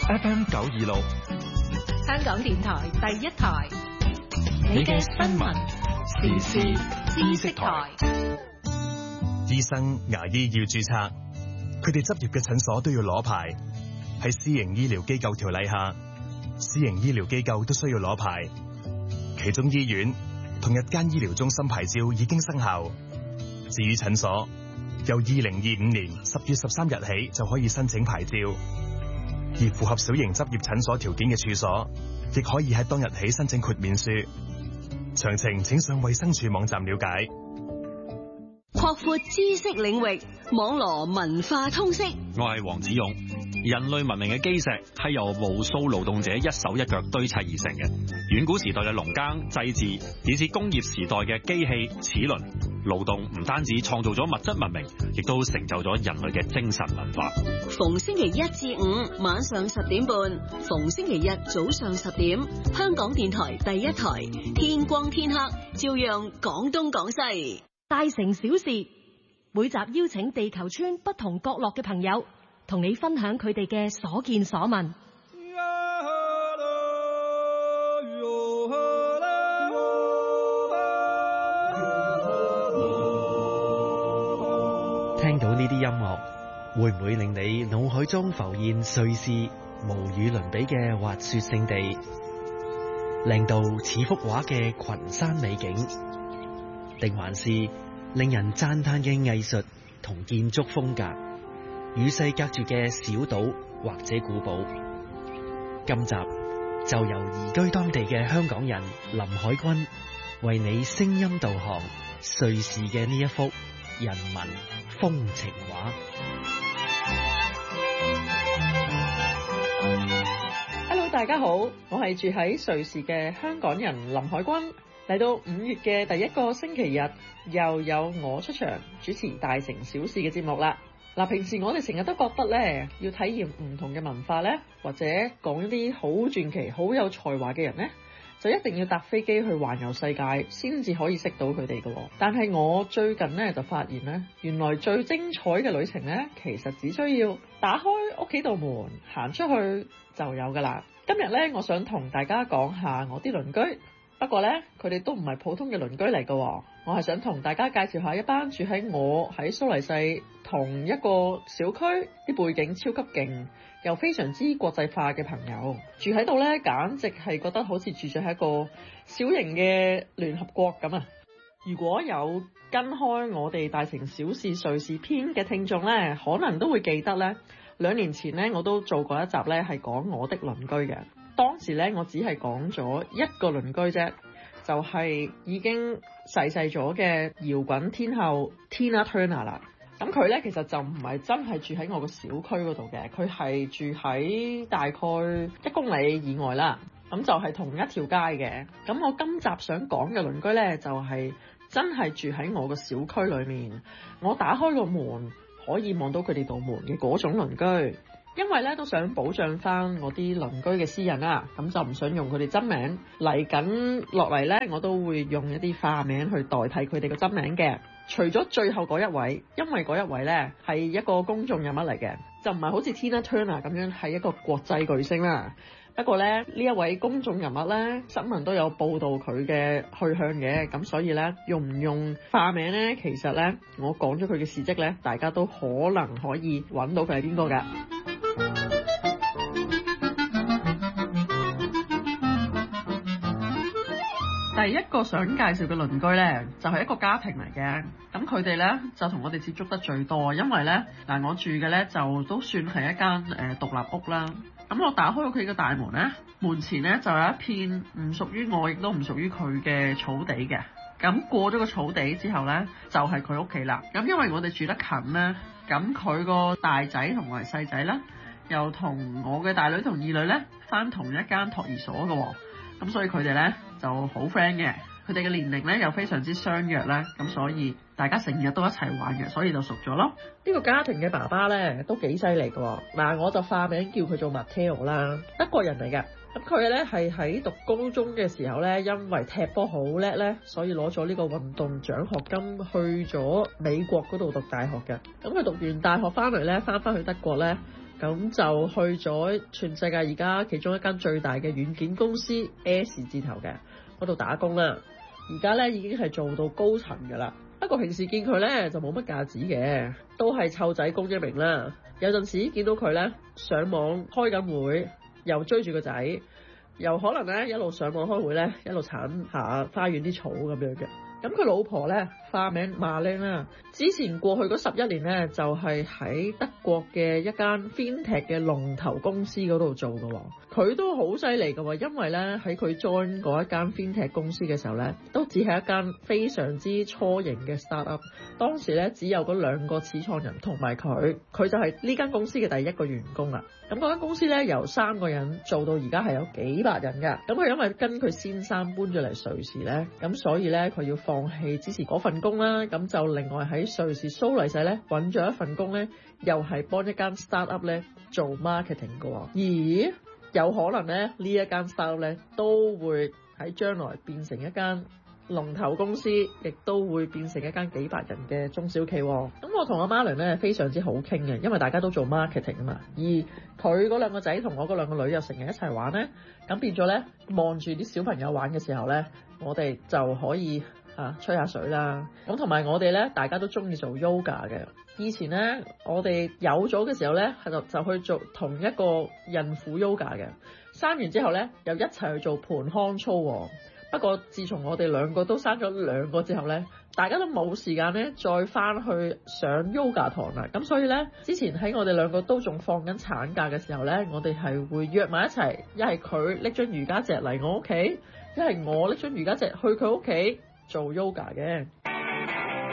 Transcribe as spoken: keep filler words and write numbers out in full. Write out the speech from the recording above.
F M 九二六， 香港電台第一台， 你嘅新聞時事知識台。醫生、牙醫要註冊，佢哋執業嘅診所都要攞牌。喺私營醫療機構條例下，私營醫療機構都需要攞牌。其中醫院同日間醫療中心牌照已經生效。至於診所，由二零二五年十月十三日起就可以申請牌照。而符合小型執業診所條件嘅處所，亦可以喺當日起申請豁免書。詳情請上衛生署網站了解。 擴闊知識領域，網羅文化通識。 我係黃子勇。人類文明嘅基石係由無數勞動者一手一腳堆砌而成嘅。遠古時代嘅農耕、祭祀，以至工業時代嘅機器、齒輪，勞動唔單止創造咗物質文明，亦都成就咗人類嘅精神文化。 逢星期一至五晚上十點半，逢星期日早上十點，香港電台第一台，天光天黑，照樣講東講西。 大城小事，每集邀請地球村不同角落嘅朋友，同你分享佢哋嘅所見所聞。 聽到呢啲音樂，會唔會令你腦海中浮現瑞士無與倫比嘅滑雪勝地，靚到似幅畫嘅群山美景，定還是令人讚嘆嘅藝術同建築風格，與世隔絕嘅小島或者古堡？今集就由移居當地嘅香港人林海軍為你聲音導航瑞士嘅呢一幅人文風情畫。 Hello， 大家好，我係住喺瑞士嘅香港人林海軍。嚟到五月嘅第一個星期日，又有我出場主持大城小事嘅節目啦。嗱，平時我哋成日都覺得咧，要體驗唔同嘅文化咧，或者講一啲好傳奇、好有才華嘅人咧，就一定要搭飛機去環遊世界，先至可以識到佢哋㗎。但係我最近咧就發現咧，原來最精彩嘅旅程咧，其實只需要打開屋企道門，行出去就有㗎啦。今日咧，我想同大家講下我啲鄰居。不過咧，佢哋都唔係普通嘅鄰居嚟㗎。我係想同大家介紹下一班住喺我喺蘇黎世同一個小區，啲背景超級勁，又非常之國際化嘅朋友住喺度咧，簡直係覺得好似住咗喺一個小型嘅聯合國咁啊！如果有跟開我哋大城小事瑞士篇嘅聽眾咧，可能都會記得咧，兩年前咧我都做過一集咧係講我的鄰居嘅。當時咧，我只係講咗一個鄰居啫，就係、是、已經逝世咗嘅搖滾天后 Tina Turner 啦。咁佢咧其實就唔係真係住喺我個小區嗰度嘅，佢係住喺大概一公里以外啦。咁就係同一條街嘅。咁我今集想講嘅鄰居咧，就係、是、真係住喺我個小區裏面，我打開個門可以望到佢哋道門嘅嗰種鄰居。因為咧都想保障翻我啲鄰居嘅私隱啦，咁就唔想用佢哋真名。嚟緊落嚟咧，我都會用一啲化名去代替佢哋嘅真名嘅。除咗最後嗰一位，因為嗰一位咧係一個公眾人物嚟嘅，就唔係好似 Tina Turner 咁樣係一個國際巨星啦。不過咧，呢一位公眾人物咧，新聞都有報導佢嘅去向嘅，咁所以咧用唔用化名咧，其實咧我講咗佢嘅事蹟咧，大家都可能可以揾到佢係邊個㗎。第一個想介紹嘅鄰居咧，就係、是、一個家庭嚟嘅。咁佢哋咧就同我哋接觸得最多，因為咧嗱，我住嘅咧就都算係一間誒、呃、獨立屋啦。咁我打開屋企嘅大門咧，門前咧就有一片唔屬於我，亦都唔屬於佢嘅草地嘅。咁過咗個草地之後咧，就係佢屋企啦。咁因為我哋住得近咧，咁佢個大仔同埋細仔咧，又同我嘅大女同二女咧返同一間托兒所嘅。咁所以佢哋咧就好 friend 嘅，佢哋嘅年齡咧又非常之相若咧，咁所以大家成日都一齊玩嘅，所以就熟咗咯。呢個家庭嘅爸爸咧都幾犀利嘅，嗱我就化名叫佢做 Matteo 啦，德國人嚟嘅。咁佢咧係喺讀高中嘅時候咧，因為踢波好叻咧，所以攞咗呢個運動獎學金去咗美國嗰度讀大學嘅。咁佢讀完大學翻嚟咧，翻翻去德國咧， 咁就去咗全世界而家其中一間最大嘅軟件公司 S 字頭嘅嗰度打工啦。而家咧已經係做到高層㗎啦。不過平時見佢咧就冇乜架子嘅，都係湊仔公一名啦。有陣時見到佢咧上網開緊會，又追住個仔，又可能咧一路上網開會咧，一路剷下花園啲草咁樣嘅。咁佢老婆咧化名馬玲啦，之前過去嗰十一年咧就係喺德國嘅一間 FinTech 嘅龍頭公司嗰度做嘅喎。佢都好犀利嘅喎，因為咧喺佢 join 嗰一間 FinTech 公司嘅時候咧，都只係一間非常之初型嘅 startup。當時咧只有嗰兩個始創人同埋佢，佢就係呢間公司嘅第一個員工啦。咁嗰間公司咧由三個人做到而家係有幾百人㗎。咁佢因為跟佢先生搬咗嚟瑞士咧，咁所以咧佢要放棄之前嗰份工啦，咁就另外喺瑞士蘇黎世咧揾咗一份工咧，又係幫一間 startup 咧做 marketing 嘅喎。咦？有可能咧呢一間 startup 咧都會喺將來變成一間龍頭公司，亦都會變成一間幾百人嘅中小企。咁我同阿 Marlon 咧非常之好傾嘅，因為大家都做 marketing 啊嘛。而佢嗰兩個仔同我嗰兩個女又成日一齊玩咧，咁變咗咧望住啲小朋友玩嘅時候咧，我哋就可以啊吹下水啦。咁同埋我哋咧，大家都中意做 yoga 嘅。以前咧，我哋有咗嘅時候咧，就就去做同一個孕婦 yoga 嘅。生完之後咧，又一齊去做盆腔操喎。不過，自從我哋兩個都生咗兩個之後咧，大家都冇時間咧再翻去上 yoga 堂啦。咁所以咧，之前喺我哋兩個都仲放緊產假嘅時候咧，我哋係會約埋一齊，一係佢拎張瑜伽席嚟我屋企，一係我拎張瑜伽席去佢屋企做 yoga 嘅。